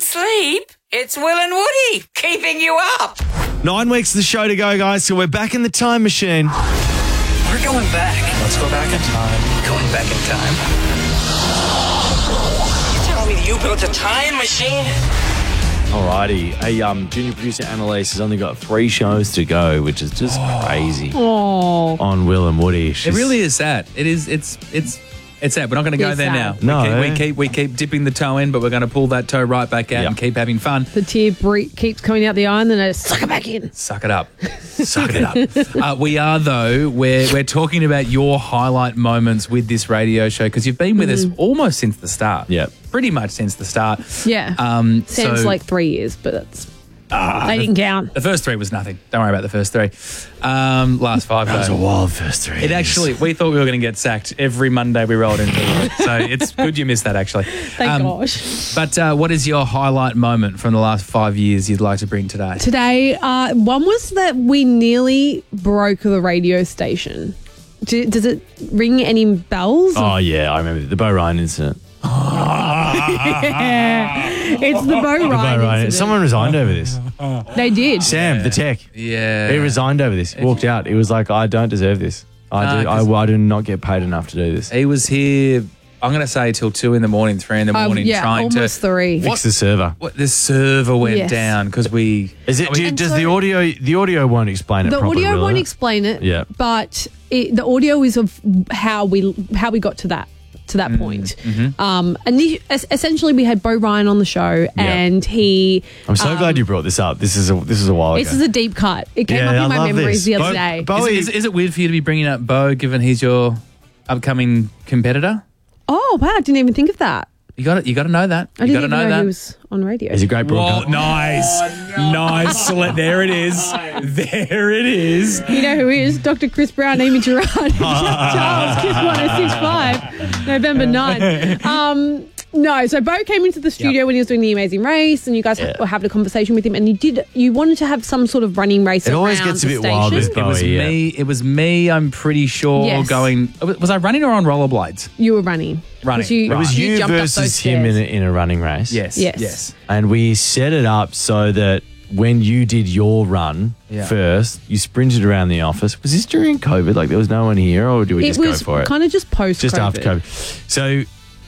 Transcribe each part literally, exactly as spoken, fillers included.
sleep. It's Will and Woody keeping you up. Nine weeks of the show to go, guys, so we're back in the time machine. We're going back. Let's go back in time. Going back in time. You tell me you built a time machine? Alrighty. Hey, um, junior producer Annalise has only got three shows to go, which is just crazy. Oh. On Will and Woody. It She's- really is sad. It is. It's. It's. It's sad. We're not going to go It's there sad. now. No. We keep, we keep we keep dipping the toe in, but we're going to pull that toe right back out Yep. and keep having fun. The tear bre- keeps coming out the eye and then I just suck it back in. Suck it up. Suck it up. Uh, we are, though, we're, we're talking about your highlight moments with this radio show because you've been with us almost since the start. Yep. Pretty much since the start. Yeah. Um, Sounds so like three years, but that's... they didn't count. the first three was nothing. Don't worry about the first three. Um, last five, That was though. a wild first three. It actually, we thought we were going to get sacked every Monday we rolled into it. So it's good you missed that, actually. Thank Um, gosh. But uh, what is your highlight moment from the last five years you'd like to bring today? Today, uh, one was that we nearly broke the radio station. Do, does it ring any bells? Oh, yeah, I remember the Bo Ryan incident. It's the Bo Bo Ryan Ryan. incident. Someone resigned over this. They did. Sam, the tech. Yeah. He resigned over this. Walked out. He was like, I don't deserve this. I No, do. I, 'cause- I do not get paid enough to do this. He was here, I'm going to say, till two in the morning, three in the Um, morning, yeah, trying almost to. three. Fix the server. What, the server went Yes. down because we. Is it? Do you, And does so- the audio? The audio won't explain it. The properly, audio will won't it? explain it. Yeah. But it, the audio is of how we how we got to that to Mm-hmm. that point. Um, and the, es- essentially, we had Bo Ryan on the show, and he. I'm so um, glad you brought this up. This is a this is a while ago. This is a deep cut. It came Yeah, up I in my love memories this. the other Bo- day. Bo- Is, Bowie- is, is it weird for you to be bringing up Bo, given he's your upcoming competitor? Oh wow! I didn't even think of that. You got to You got to know that. I You got didn't to even know know, that. he was on radio. He's a great Whoa, broadcaster. nice, nice. Sele- There it is. There it is. You know who he is? Doctor Chris Brown, Amy Gerard, Charles, Kiss one oh six five, November ninth. Um, no, so Bo came into the studio Yep. when he was doing The Amazing Race, and you guys Yeah. were having a conversation with him, and you did. You wanted to have some sort of running race. It always around gets a the bit wild station. with It was Bowie, yeah. me. It was me. I'm pretty sure Yes. going. Was I running or on rollerblades? You were running. Running. 'Cause You, Right. It was you, jumped up versus those him in a, stairs. in a running race. Yes. Yes. Yes. And we set it up so that when you did your run Yeah. first, you sprinted around the office. Was this during COVID? Like there was no one here, or did we It just was go for it? kind of just post. Just after COVID. So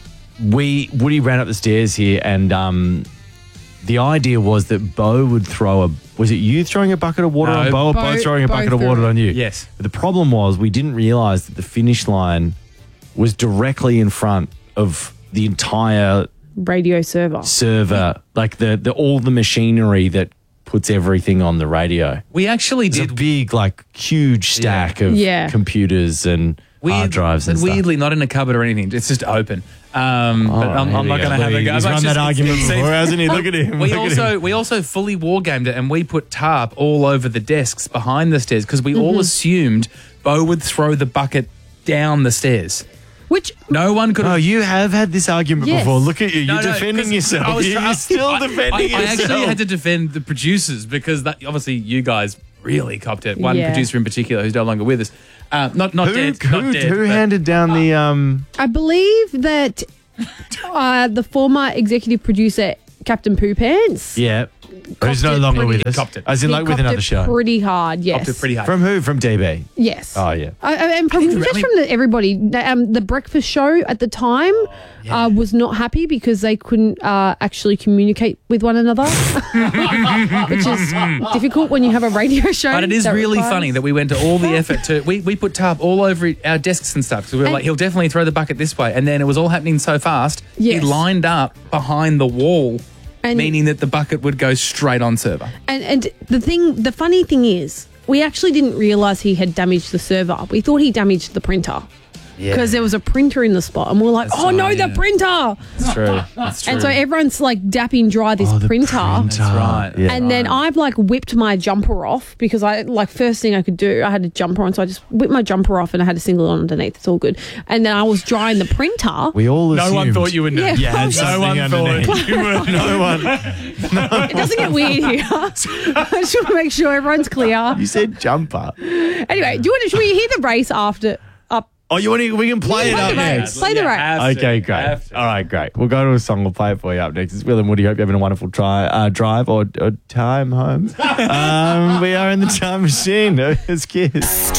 we Woody ran up the stairs here, and um, the idea was that Bo would throw a. Was it you throwing a bucket of water No, on Bo, or Bo, Bo- throwing a Bo bucket of threw water it. on you? Yes. But the problem was we didn't realise that the finish line was directly in front of the entire Radio server. server, like the, the all the machinery that puts everything on the radio. We actually It's a did. big, like, huge stack of Yeah. computers and hard drives and but stuff. weirdly, not in a cupboard or anything. It's just open. Um, but I'm, here I'm we not go. going to have a He's go. run But it's that just- argument it's- before, hasn't he? Look at him. We Look at also him. we also fully war gamed it, and we put tarp all over the desks behind the stairs because we Mm-hmm. all assumed Bo would throw the bucket down the stairs. Which No one could. Oh, have you have had this argument Yes. before. Look at you. No, You're no, defending 'cause yourself. I was You're try- still I- defending I, yourself. I actually had to defend the producers because that, obviously you guys really copped it. One Yeah. producer in particular who's no longer with us. Uh, not not who dead. who, not dead. who but- handed down the um? I believe that uh, the former executive producer, Captain Poo Pants, Yeah, who's no it longer pretty- with us? copped it. As in, he like with copped another it show. pretty hard. Yes, Copped it pretty hard. From who? From D B. yes. Oh yeah. I, I, and from, just really- from the, everybody, the, um, the breakfast show at the time uh, was not happy because they couldn't uh, actually communicate with one another, which is difficult when you have a radio show. But it is that really requires- funny that we went to all the effort to we, we put tarp all over it- our desks and stuff because we were And- like he'll definitely throw the bucket this way, and then it was all happening so fast. Yes. He lined up behind the wall, And- meaning that the bucket would go straight on server. And, and the thing, the funny thing is, we actually didn't realise he had damaged the server. We thought he damaged the printer. Because there was a printer in the spot, and we we're like, That's "Oh no, right, the yeah. printer!" That's true. That's true. And so everyone's like dapping dry this Oh, the printer. That's right. Yeah. And then I've like whipped my jumper off because I like first thing I could do, I had a jumper on, so I just whipped my jumper off and I had a single on underneath. It's all good. And then I was drying the printer. we all no one assumed thought you would know. Yeah, You had no something one underneath. thought you were no one. It doesn't get weird here. I just want to make sure everyone's clear. You said jumper. Anyway, do you want to? Should we hear the race after up Oh, you want to? We can play Yeah, it play up the rap. next. Play the rap. Have to, Okay, great. have to. All right, great. We'll go to a song. We'll play it for you up next. It's Will and Woody. Hope you're having a wonderful try, uh, drive or, or time home. um, we are in the time machine. It's Kiss.